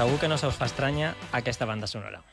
Segur que no se us fa estranya aquesta banda sonora.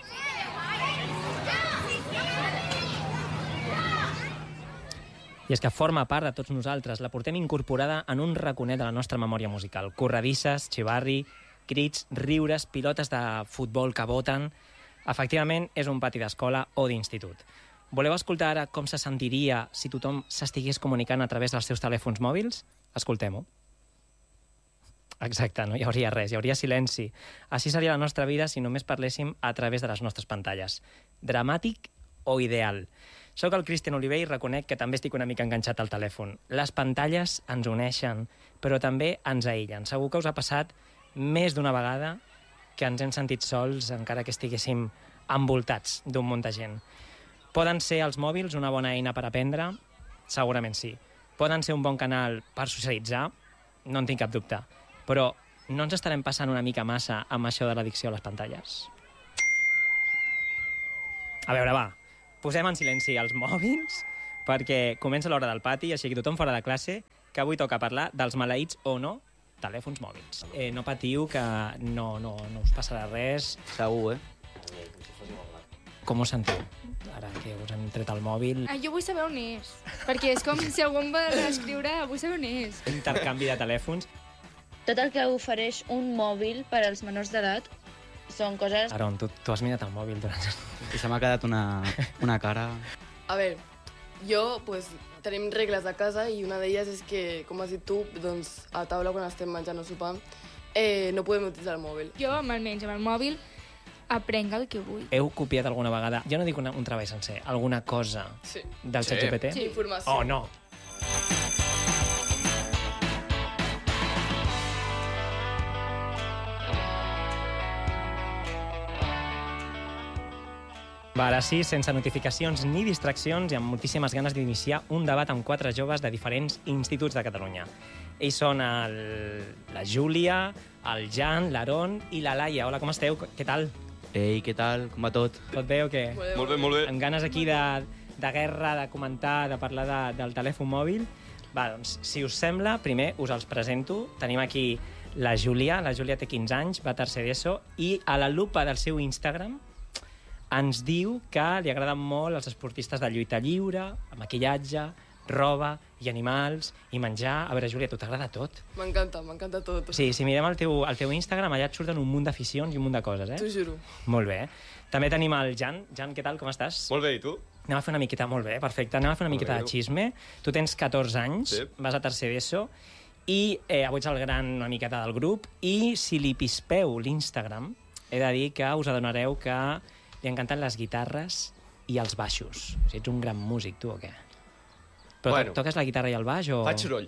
I és que forma part de tots nosaltres, la portem incorporada en un raconet de la nostra memòria musical. Corredisses, xivarri, crits, riures, pilotes de futbol que boten... Efectivament, és un pati d'escola o d'institut. Voleu escoltar ara com se sentiria si tothom s'estigués comunicant a través dels seus telèfons mòbils? Escoltem-ho. Exacte, no hi hauria res, hi hauria silenci. Així seria la nostra vida si només parléssim a través de les nostres pantalles. Dramàtic o ideal? Soc el Cristian Oliver i reconec que també estic una mica enganxat al telèfon. Les pantalles ens uneixen, però també ens aïllen. Segur que us ha passat més d'una vegada que ens hem sentit sols encara que estiguéssim envoltats d'un munt de gent. Poden ser els mòbils una bona eina per aprendre? Segurament sí. Poden ser un bon canal per socialitzar? No en tinc cap dubte. Però no ens estarem passant una mica massa amb això de l'addicció a les pantalles? A veure, va, posem en silenci els mòbils perquè comença l'hora del pati, així que tothom fora de classe, que avui toca parlar dels maleïts o no telèfons mòbils. No patiu, que no us passarà res. Segur, Com us sentiu? Ara que us han tret el mòbil... Jo vull saber on és, perquè és com si algú em va escriure, vull saber on és. Intercanvi de telèfons. Tot el que ofereix un mòbil per als menors d'edat són coses... Aron, tu has mirat el mòbil durant... I se m'ha quedat una cara... A veure, jo, pues, tenim regles a casa i una d'elles és que, com has dit tu, doncs, a taula quan estem menjant o sopant, no podem utilitzar el mòbil. Jo, almenys, amb el mòbil, aprenc el que vull. Heu copiat alguna vegada, jo no dic un treball sencer, alguna cosa del ChatGPT? Sí, informació. Oh, no! Va, ara sí, sense notificacions ni distraccions i amb moltíssimes ganes d'iniciar un debat amb 4 joves de diferents instituts de Catalunya. Ells són la Júlia, el Jan, l'Aron i la Laia. Hola, com esteu? Què tal? Ei, què tal? Com va tot? Tot bé o què? Molt bé, molt bé. Amb ganes aquí de guerra, de comentar, de parlar del telèfon mòbil. Va, doncs, si us sembla, primer us els presento. Tenim aquí la Júlia té 15 anys, va a tercer d'ESO, i a la lupa del seu Instagram ens diu que li agraden molt els esportistes de lluita lliure, maquillatge, roba i animals i menjar. A veure, Júlia, tu t'agrada tot? M'encanta tot. Sí, si mirem el teu Instagram, allà et surten un munt d'aficions i un munt de coses, T'ho juro. Molt bé. També tenim el Jan. Jan, què tal, com estàs? Molt bé, i tu? Anem a fer una miqueta, molt bé, perfecte. Anem a fer una miqueta de xisme. Tu tens 14 anys, Sí. vas a tercer d'ESO, i avui ets el gran una miqueta del grup, i si li pispeu l'Instagram, he de dir que us adonareu que li encanten les guitarres i els baixos. O sigui, ets un gran músic, tu, o què? Però Bueno. toques la guitarra i el baix, o...? Faig soroll.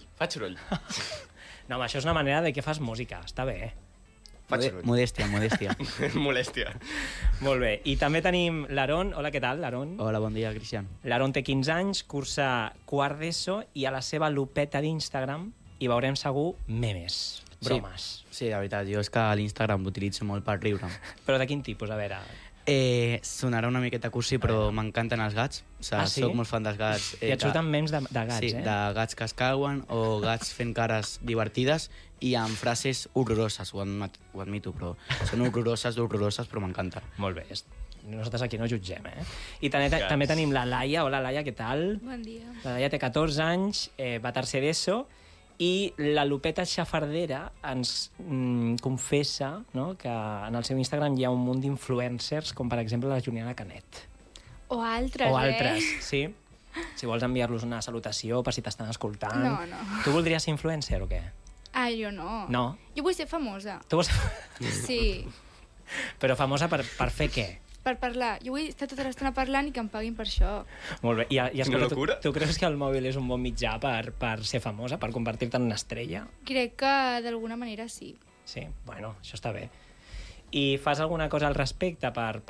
No, home, això és una manera de que fas música, està bé. Faig soroll. Modèstia. Molèstia. Molt bé. I també tenim l'Aron. Hola, què tal, l'Aron? Hola, bon dia, Cristian. L'Aron té 15 anys, cursa quart d'ESO, i a la seva lupeta d'Instagram hi veurem segur memes, bromes. Sí, la veritat, jo és que l'Instagram l'utilitzo molt per riure. Però de quin tipus? A veure... Sonarà una miqueta cursi, però m'encanten els gats. O sigui, sí? Soc molt fan dels gats. I et surten memes de gats, sí, de gats que es cauen o gats fent cares divertides i amb frases horroroses, ho admito, però són horroroses, però m'encanta. Molt bé. Nosaltres aquí no jutgem, I també tenim la Laia. Hola, Laia, què tal? Bon dia. La Laia té 14 anys, va a tercer d'ESO, i la Lupeta Xafardera ens confessa, no?, que en el seu Instagram hi ha un munt d'influencers, com per exemple la Juliana Canet. O altres, sí. Si vols enviar-los una salutació per si t'estan escoltant. No. Tu voldries ser influencer o què? Ah, jo no. No? Jo vull ser famosa. Tu vols... Sí, Però famosa per fer què? per parlar. Jo vull estar tota l'estona parlant i que em paguin per això. Molt bé. I escolta, Una locura. tu creus que el mòbil és un bon mitjà per ser famosa, per convertir-te en una estrella? Crec que d'alguna manera sí. Sí, bueno, això està bé. I fas alguna cosa al respecte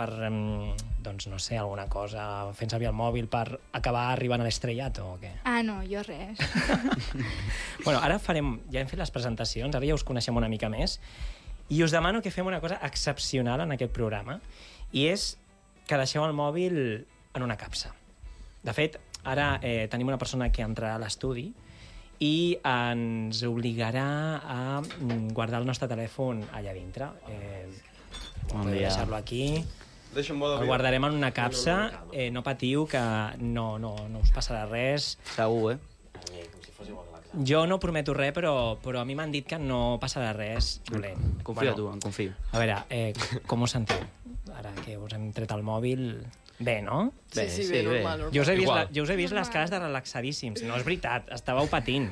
doncs no sé, alguna cosa fent servir el mòbil per acabar arribant a l'estrellato o què? Ah, no, jo res. Bueno, ara ja hem fet les presentacions, ara ja us coneixem una mica més, i us demano que fem una cosa excepcional en aquest programa, i és que deixeu el mòbil en una capsa. De fet, ara tenim una persona que entrarà a l'estudi i ens obligarà a guardar el nostre telèfon allà dintre. Bon Podeu dia. deixar-lo aquí. Deixa'm bo de El guardarem en una capsa. No patiu, que no us passarà res. Segur, Jo no prometo res, però a mi m'han dit que no passarà res dolent. Confia tu, em confio. A veure, com us sentiu? Ara que us hem tret el mòbil... Bé, no? Bé, Sí, sí, bé, bé. normal. Jo us he vist, Igual. jo us he vist les cares de relaxadíssims. No és veritat, estàveu patint.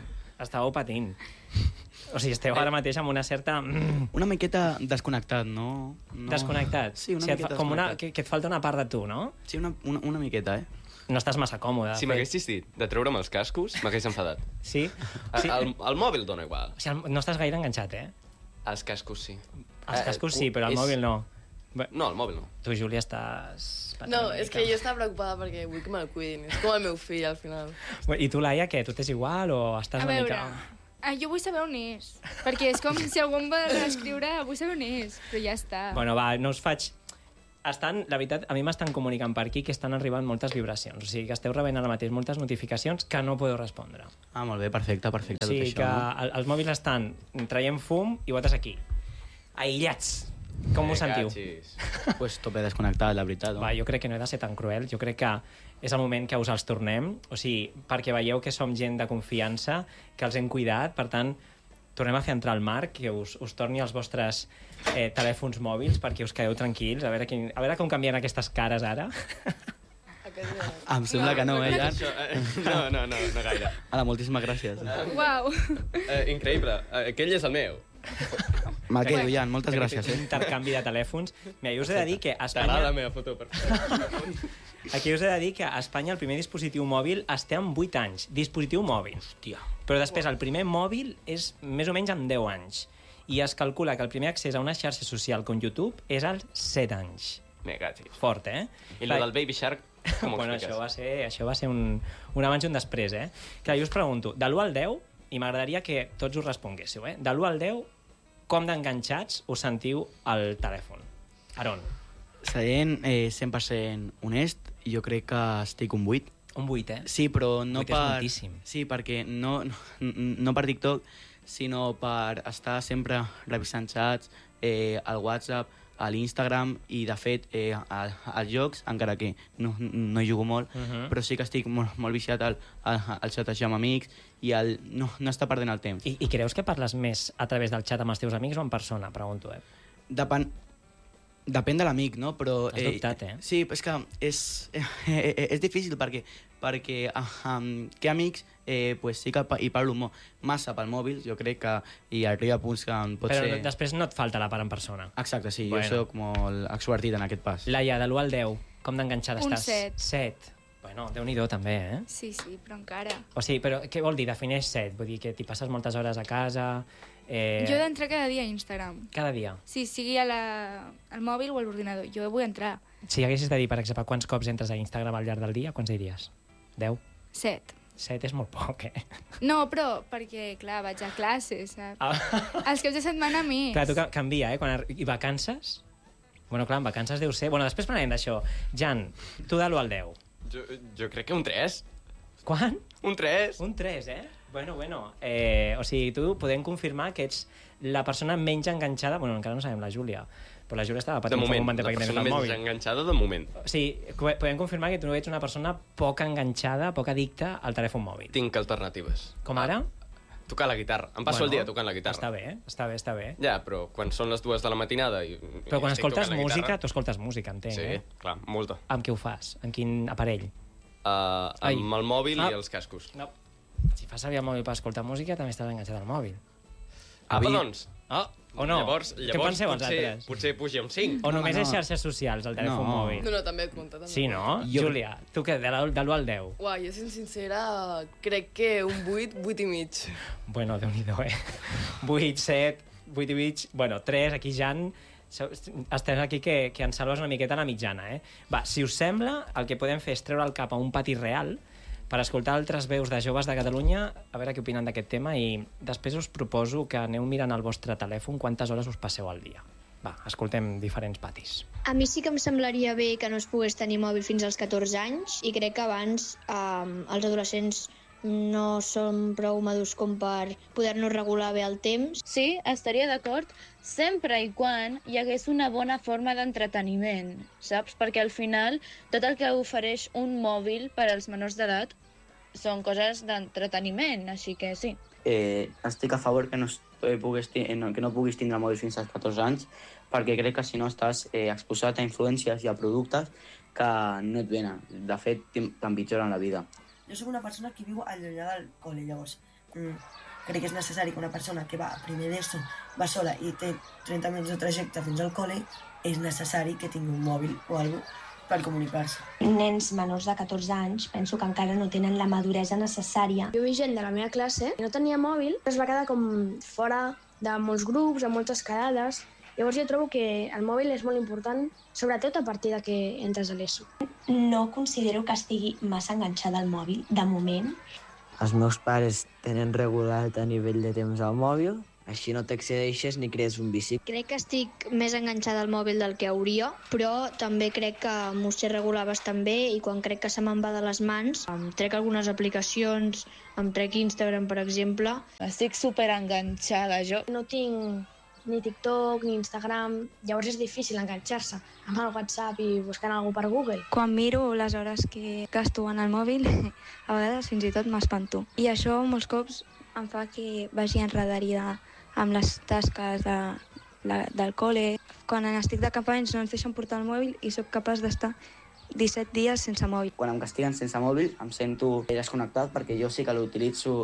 O sigui, esteu ara mateix amb una certa... Una miqueta desconnectat, no? Desconnectat. Sí, una O sigui, miqueta com desconnectat. que et falta una part de tu, no? Sí, una miqueta, No estàs massa còmode. Si m'haguessis dit de treure'm els cascos, m'hagués enfadat. Sí? Sí. El mòbil dona igual. O sigui, no estàs gaire enganxat, eh? Els cascos sí. Els cascos sí, però el mòbil no. Bé, No, el mòbil no. tu, Júlia, estàs... patant No, una és mica. que jo estava preocupada perquè vull que me'l cuidin. És com el meu fill, al final. I tu, Laia, què? Tu t'és igual o estàs A una veure, mica... jo vull saber on és. Perquè és com si algú em va escriure, vull saber on és. Però ja està. Bueno, va, no us faig... La veritat, a mi m'estan comunicant per aquí que estan arribant moltes vibracions. O sigui, que esteu rebent ara mateix moltes notificacions que no podeu respondre. Ah, molt bé, perfecte, O tot sigui, això. que No? els mòbils estan traient fum i vosaltres aquí. Aïllats. Com us sentiu? Pues tope desconnectat, la veritat. No? Va, jo crec que no he de ser tan cruel. Jo crec que és el moment que us els tornem. O sigui, perquè veieu que som gent de confiança, que els hem cuidat. Per tant, tornem a fer entrar el Marc, que us torni els vostres telèfons mòbils perquè us quedeu tranquils. A veure com canvien aquestes cares ara. Em sembla que no, Jan? No gaire. Ala, moltíssimes gràcies. Uau. Increïble. Aquell és el meu. Me'l quedo, Jan, moltes gràcies. Un intercanvi de telèfons. Mira, jo us he de dir que a T'agrada la Espanya... meva foto, perfecte. Aquí us he de dir que a Espanya el primer dispositiu mòbil es té amb 8 anys. Dispositiu mòbil. Hòstia. Però després el primer mòbil és més o menys amb 10 anys. I es calcula que el primer accés a una xarxa social com YouTube és als 7 anys. Me cachis. Fort, eh? I lo del Baby Shark, com ho Bueno, expliques? això va ser un abans i un després, eh? Clar, jo us pregunto, de l'1 al 10, i m'agradaria que tots us responguéssiu, eh? De l'1 al 10, com d'enganxats us sentiu al telèfon? Aron, Sent 100% honest, jo crec que estic un 8. un 8, eh? Sí, però no 8 és per... moltíssim. Sí, perquè no per TikTok, sinó per estar sempre revisant xats, al WhatsApp, a l'Instagram i, de fet, als jocs, encara que no hi jugo molt, però sí que estic molt viciat al xatejar amb amics i al no estar perdent el temps. I creus que parles més a través del xat amb els teus amics o en persona? Pregunto, eh? Depèn de l'amic, no? Però, Has dubtat, eh? Sí, és que és difícil perquè amb què amics pues sí que hi parlo massa pel mòbil, jo crec que hi arriba a punts que pot Però ser... després no et falta la part en persona. Exacte, sí, Bueno. jo soc molt extrovertit en aquest pas. Laia, de l'1 al 10, com d'enganxada Un estàs? 7. 7. Bueno, Déu-n'hi-do també, eh? Sí, però encara. O sigui, però què vol dir? Defineix 7? Vull dir que t'hi passes moltes hores a casa... Jo he d'entrar cada dia a Instagram. Cada dia. Sí, sigui al mòbil o a l'ordinador. Jo vull entrar. Si haguessis de dir, per exemple, quants cops entres a Instagram al llarg del dia, quants diries? 10? 7. 7 és molt poc, eh? No, però perquè, clar, vaig a classes, saps? Ah. Els caps de setmana més. Clar, tu canvia, eh? I vacances? Bueno, clar, en vacances deu ser... Bueno, després parlarem d'això. Jan, tu de l'1 al 10. Jo crec que un 3. Quan? Un 3. Un 3, eh? Bueno. O sigui, tu podem confirmar que ets la persona menys enganxada... Bueno, encara no sabem la Júlia, però la Júlia estava De patint fa un moment, moment la perquè persona tens el més mòbil. enganxada de moment. O sigui, podem confirmar que tu ets una persona poc enganxada, poc addicta al telèfon mòbil. Tinc alternatives. Com ara? Tocar la guitarra. Em passo el dia tocant la guitarra. Està bé, està bé. Ja, però quan són les 2 de la matinada... Però quan estic escoltes tocant la música, guitarra- tu escoltes música, entenc, Sí, eh? clar, molta. Amb què ho fas? En quin aparell? Ai. Amb el mòbil Ah. i els cascos. No. Si fas servir el mòbil per escoltar música, també estàs enganxat al mòbil. Apa, doncs. Oh, o no? Llavors Què penseu els altres? potser pugi un 5. O només no. és xarxes socials, el telèfon No. mòbil? No, també et compta. També. Sí, no? Júlia, tu què, de l'1 al 10? Uau, jo sent sincera, crec que un 8, 8 i mig. Bueno, Déu-n'hi-do, eh? 8, 7, 8 i mig... Bueno, 3, aquí Jan... Estem aquí que ens salves una miqueta la mitjana, eh? Va, si us sembla, el que podem fer és treure el cap a un pati real per escoltar altres veus de joves de Catalunya, a veure què opinen d'aquest tema, i després us proposo que aneu mirant al vostre telèfon quantes hores us passeu al dia. Va, escoltem diferents patis. A mi sí que em semblaria bé que no es pogués tenir mòbil fins als 14 anys i crec que abans els adolescents no som prou madurs com per poder-nos regular bé el temps. Sí, estaria d'acord, sempre i quan hi hagués una bona forma d'entreteniment, saps? Perquè al final tot el que ofereix un mòbil per als menors d'edat són coses d'entreteniment, així que sí. Estic a favor que no puguis tindre mòbil fins als 14 anys, perquè crec que si no estàs exposat a influències i a productes que no et venen. De fet, t'empitjoren la vida. Jo sóc una persona que viu allunyada del col·le, llavors crec que és necessari que una persona que va a primer d'ESO, va sola i té 30 minuts de trajecte fins al col·le, és necessari que tingui un mòbil o alguna cosa per comunicar-se. Nens menors de 14 anys penso que encara no tenen la maduresa necessària. Jo veig gent de la meva classe que no tenia mòbil, es va quedar com fora de molts grups, de moltes quedades. Llavors jo trobo que el mòbil és molt important, sobretot a partir de que entres a l'ESO. No considero que estigui massa enganxada al mòbil, de moment. Els meus pares tenen regulat a nivell de temps al mòbil, així no t'excedeixes ni crees un vici. Crec que estic més enganxada al mòbil del que hauria, però també crec que m'ho sé regular bastant bé i quan crec que se me'n va de les mans, em trec algunes aplicacions, em trec Instagram, per exemple. Estic superenganxada, jo. No tinc ni TikTok ni Instagram, llavors és difícil enganxar-se amb el WhatsApp i buscant algú per Google. Quan miro les hores que gasto en el mòbil, a vegades fins i tot m'espanto. I això molts cops em fa que vagi enredarida amb les tasques del col·le. Quan estic de campaments no ens deixen portar el mòbil i sóc capaç d'estar 17 dies sense mòbil. Quan em castiguen sense mòbil em sento desconnectat perquè jo sí que l'utilitzo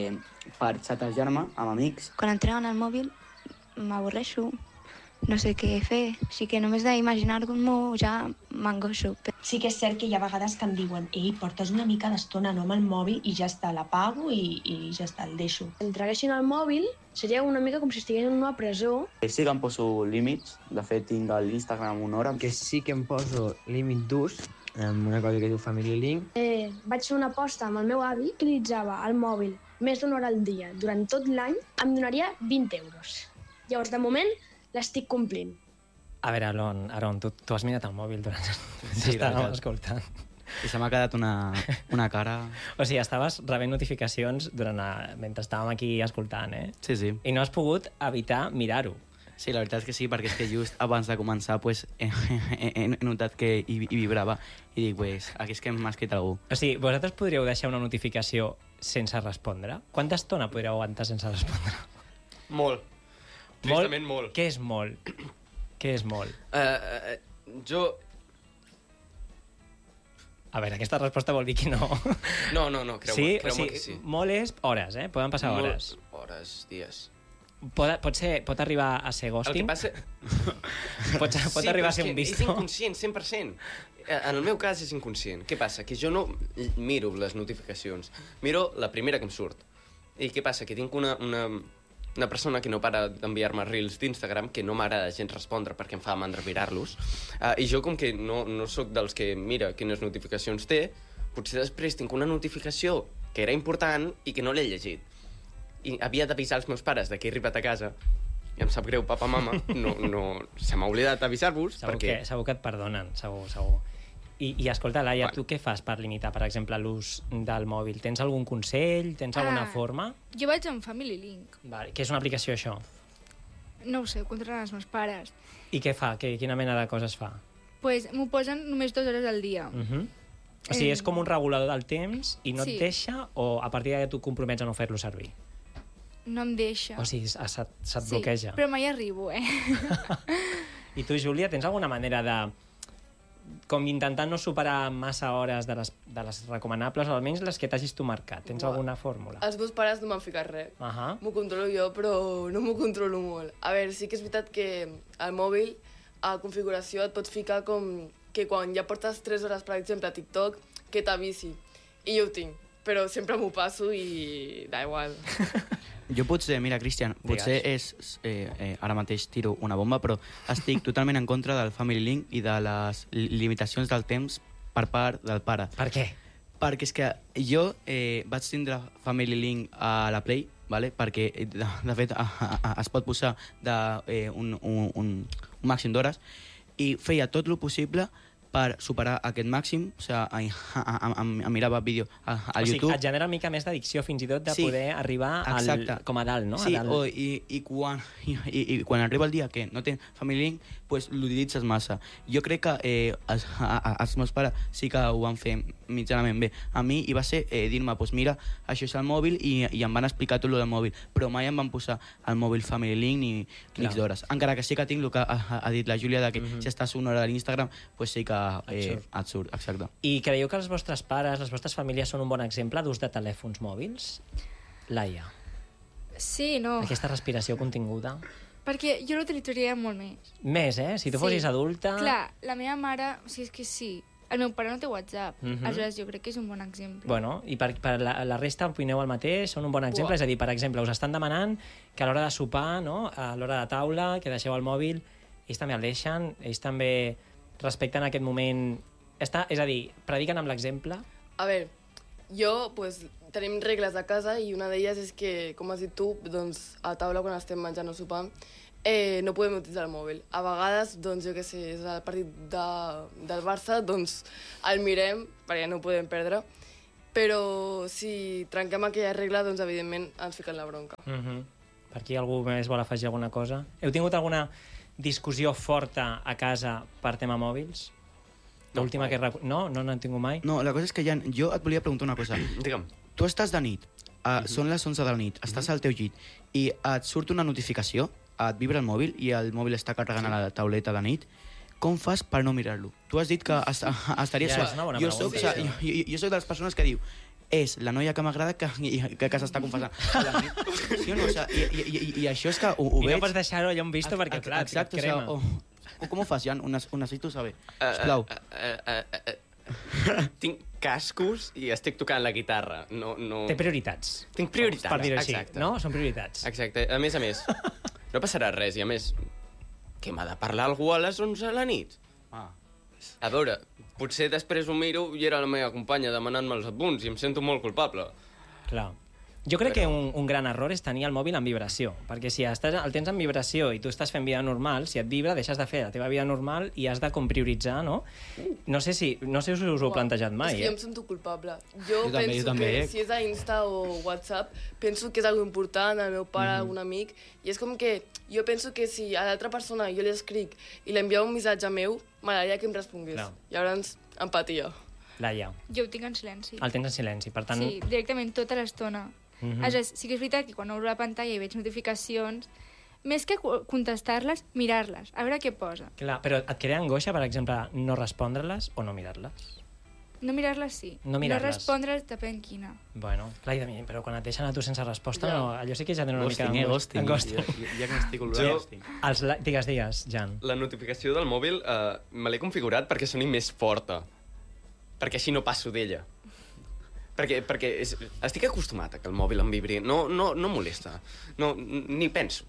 per xatejar-me amb amics. Quan em treuen el mòbil m'avorreixo, no sé què fer, així que només d'imaginar-m'ho ja m'angoixo. Sí que és cert que hi ha vegades que em diuen «Ei, portes una mica d'estona no amb el mòbil i ja està, l'apago i ja està, el deixo». Si em traguessin el mòbil seria una mica com si estigués en una presó. Sí que em poso límits, de fet tinc a l'Instagram una hora. Que sí que em poso límit d'ús, amb una cosa que diu Family Link. Vaig fer una aposta amb el meu avi, utilitzava el mòbil més d'una hora al dia durant tot l'any, em donaria 20 euros. Llavors, de moment, l'estic complint. A veure, Aron, tu has mirat el mòbil durant... Sí, estàvem escoltant. I se m'ha quedat una cara... O sigui, estaves rebent notificacions mentre estàvem aquí escoltant, eh? Sí, sí. I no has pogut evitar mirar-ho. Sí, la veritat és que sí, perquè és que just abans de començar pues, he notat que hi vibrava i dic, pues, aquí és que m'ha escrit algú. O sigui, vosaltres podríeu deixar una notificació sense respondre? Quanta estona podríeu aguantar sense respondre? Molt. Tristament molt. Què és molt? Què és molt? Jo... A veure, aquesta resposta vol dir que no. No, creu-me que sí. Molt és hores, eh? Poden passar hores. Hores, dies. Pot arribar a ser ghosting? El que passa... pot arribar a ser un visto? És inconscient, 100%. En el meu cas és inconscient. Què passa? Que jo no miro les notificacions. Miro la primera que em surt. I què passa? Que tinc una persona que no para d'enviar-me reels d'Instagram que no m'agrada gens respondre perquè em fa mandra mirar-los. I jo, com que no sóc dels que mira quines notificacions té, potser després tinc una notificació que era important i que no l'he llegit. I havia d'avisar els meus pares de que he arribat a casa i em sap greu, papa, mama, se m'ha oblidat avisar-vos perquè... Segur que et perdonen, segur. I escolta, Laia, tu què fas per limitar, per exemple, l'ús del mòbil? Tens algun consell? Tens alguna forma? Jo vaig amb Family Link. Vale. Què és una aplicació, això? No ho sé, ho controlen els meus pares. I què fa? Quina mena de coses fa? Pues m'ho posen només 2 hores al dia. O sigui, és com un regulador del temps i no et deixa, o a partir d'ara tu compromets a no fer-lo servir? No em deixa. O sigui, se't bloqueja. Sí, però mai arribo, I tu, Júlia, tens alguna manera de... com intentant no superar massa hores de les recomanables, o almenys les que t'hagis tu marcat. Tens alguna fórmula? Els meus pares no m'han ficat res. M'ho controlo jo, però no m'ho controlo molt. A veure, sí que és veritat que al mòbil, a configuració, et pots ficar com que quan ja portes 3 hores, per exemple, a TikTok, que t'avisi. I jo ho tinc, però sempre m'ho passo i da igual. Jo potser, mira, Cristian, potser ara mateix tiro una bomba, però estic totalment en contra del Family Link i de les limitacions del temps per part del pare. Per què? Perquè és que jo vaig tindre Family Link a la Play, vale? Perquè, de fet, es pot posar un màxim d'hores, i feia tot el possible per superar aquest màxim, o sigui, em mirava vídeo a YouTube. O sigui, et genera una mica més d'addicció fins i tot de poder arribar com a dalt, no? Sí, i quan arriba el dia que no tens Family Link, pues l'utilitzes massa. Jo crec que els meus pares sí que ho van fer mitjanament bé. A mi hi va ser dir-me, pues mira, això és el mòbil, i em van explicar tot el del mòbil, però mai em van posar el mòbil Family Link ni X d'hores. Encara que sí que tinc el que ha dit la Júlia, de que si estàs una hora a l'Instagram, pues sí que et surt, exacte. I creieu que els vostres pares, les vostres famílies són un bon exemple d'ús de telèfons mòbils? Laia. Sí, no. Aquesta respiració continguda. Perquè jo l'utilitzaria molt més. Més, Si tu fossis adulta... Clar, la meva mare, o sigui, és que sí. El meu pare no té WhatsApp, aleshores jo crec que és un bon exemple. Bueno, i per la resta opineu el mateix, són un bon exemple? És a dir, per exemple, us estan demanant que a l'hora de sopar, no? A l'hora de taula, que deixeu el mòbil, ells també el deixen, ells també respecten aquest moment... És a dir, prediquen amb l'exemple? A veure, pues, tenim regles a casa i una d'elles és que, com has dit tu, doncs, a taula quan estem menjant o sopant, no podem utilitzar el mòbil. A vegades, doncs, jo què sé, és el partit del Barça, doncs el mirem, perquè no ho podem perdre, però si trenquem aquella regla, doncs evidentment ens fiquen la bronca. Per aquí algú més vol afegir alguna cosa? Heu tingut alguna discussió forta a casa per tema mòbils? L'última que... No n'han tingut mai? No, la cosa és que, Jan, jo et volia preguntar una cosa. Digue'm. Tu estàs de nit, són les 11 de la nit, estàs al teu llit, i et surt una notificació, et vibra el mòbil, i el mòbil està carregant a la tauleta de nit. Com fas per no mirar-lo? Tu has dit que estaries... Ja, és una bona pregunta. Jo soc de les persones que diu és la noia que m'agrada que s'està confessant. Sí o no? I això és que ho veig... I no pots deixar-ho allà on visto perquè, clar, exacte, et crema. Com ho fas, Jan? Ho necessito saber. Sisplau. Tinc cascos i estic tocant la guitarra. Té prioritats. Tinc prioritats, per dir-ho així, exacte. no? Són prioritats. Exacte. A més, no passarà res. I a més, què m'ha de parlar algú a les 11 de la nit? A veure, potser després ho miro i era la meva companya demanant-me els apunts i em sento molt culpable. Clar. Jo crec que un gran error és tenir el mòbil en vibració, perquè si el tens en vibració i tu estàs fent vida normal, si et vibra, deixes de fer la teva vida normal i has de com prioritzar, no? No sé si us ho heu plantejat mai, És que jo em sento culpable. Jo penso que si és a Insta o WhatsApp, penso que és algo important, al meu pare, algun amic, i és com que jo penso que si a l'altra persona jo li escric i li enviava un missatge meu, m'agradaria que em respongués. Llavors, empatia. Laia. Jo ho tinc en silenci. El tens en silenci, per tant... Sí, directament tota l'estona. Sí que és veritat que quan obro la pantalla i veig notificacions, més que contestar-les, mirar-les, a veure què posa. Clar, però et crea angoixa, per exemple, no respondre-les o no mirar-les? No mirar-les, sí. No mirar-les. No respondre's, depèn quina. Bueno, clar, però quan et deixen a tu sense resposta, no, allò sí que ja tenen una mica d'angostia. Ja que m'estic olorant. Digues, Jan. La notificació del mòbil me l'he configurat perquè soni més forta, perquè així no passo d'ella. Perquè estic acostumat a que el mòbil em vibri. No molesta. Ni penso.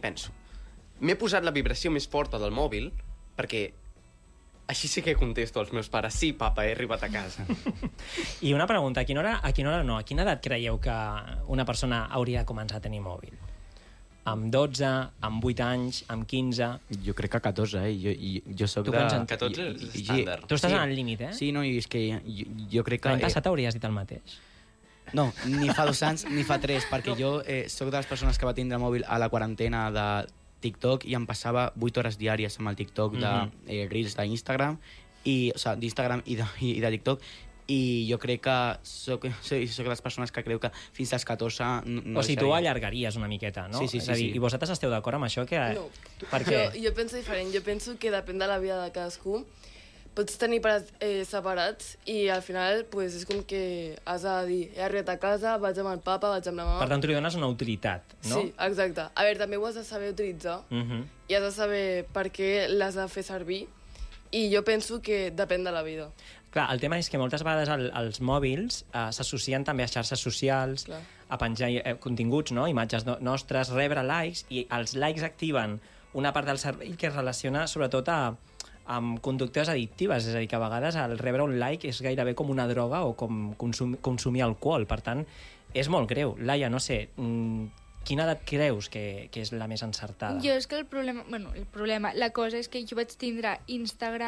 M'he posat la vibració més forta del mòbil perquè així sí que contesto als meus pares. Sí, papa, he arribat a casa. I una pregunta, a quina hora no? A quina edat creieu que una persona hauria de començar a tenir mòbil? Amb 12, amb 8 anys, amb 15... Jo crec que 14, Jo soc de... 14 és estàndard. Tu estàs en el límit, Sí, no, i és que jo crec que... L'any passat hauries dit el mateix. No, ni fa 2 anys ni fa 3, perquè jo soc de les persones que va tindre mòbil a la quarantena de TikTok i em passava 8 hores diàries amb el TikTok de Reels d'Instagram, d'Instagram i de TikTok, i jo crec que soc de les persones que creu que fins als 14 no o sigui, tu allargaries una miqueta, no? Sí. És a dir, i vosaltres esteu d'acord amb això? No. Per què? Jo penso diferent. Jo penso que depèn de la vida de cadascú. Pots tenir pares separats i al final pues, és com que has de dir he arribat a casa, vaig amb el papa, vaig amb la mama... Per tant, tu li dones una utilitat, no? Sí, exacte. A veure, també ho has de saber utilitzar i has de saber per què l'has de fer servir i jo penso que depèn de la vida. Clar, el tema és que moltes vegades els mòbils s'associen també a xarxes socials, a penjar continguts, no? Imatges nostres, rebre likes, i els likes activen una part del cervell que es relaciona sobretot amb conductes addictives, és a dir, que a vegades el rebre un like és gairebé com una droga o com consumir alcohol. Per tant, és molt greu. Laia, no sé, quina edat creus que és la més encertada? Jo és que la cosa és que jo vaig tindre Instagram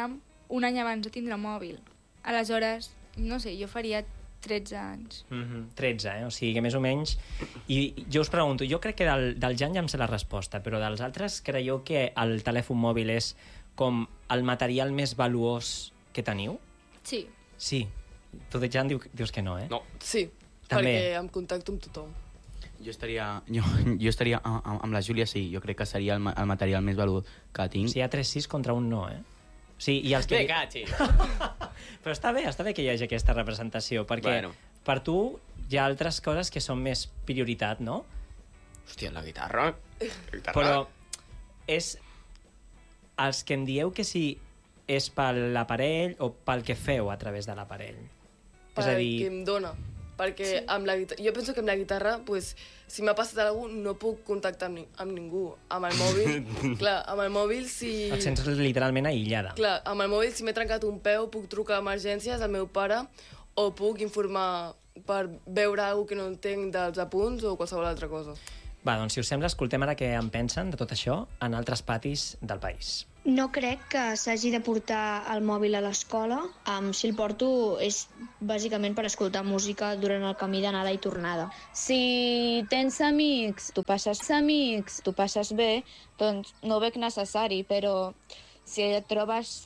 un any abans de tindre mòbil. Aleshores, no sé, jo faria 13 anys. 13, o sigui que més o menys... I jo us pregunto, jo crec que del Jan ja em sé la resposta, però dels altres creieu que el telèfon mòbil és com el material més valuós que teniu? Sí. Sí. Tu, Jan, dius que no, eh? No. Sí, també. perquè em contacto amb tothom. Jo estaria amb la Júlia, sí. Jo crec que seria el material més valuós que tinc. O sigui, hi ha 3-6 contra un no, eh? Sí, i els que... Me cachi! Però està bé que hi hagi aquesta representació, perquè per tu hi ha altres coses que són més prioritat, no? Hòstia, la guitarra... Però és... Els que em dieu que si és per l'aparell o pel que feu a través de l'aparell. És a dir... Que em dona. Perquè amb la guitarra... Jo penso que amb la guitarra, pues, si m'ha passat alguna cosa, no puc contactar amb ningú. Amb el mòbil, clar, amb el mòbil si... Et sents literalment aïllada. Clar, amb el mòbil si m'he trencat un peu, puc trucar a emergències al meu pare o puc informar per veure alguna que no entenc dels apunts o qualsevol altra cosa. Va, doncs si us sembla, escoltem ara què en pensen de tot això en altres patis del país. No crec que s'hagi de portar el mòbil a l'escola. Si el porto és bàsicament per escoltar música durant el camí d'anada i tornada. Si tens amics, tu passes bé, doncs no ho veig necessari, però si et trobes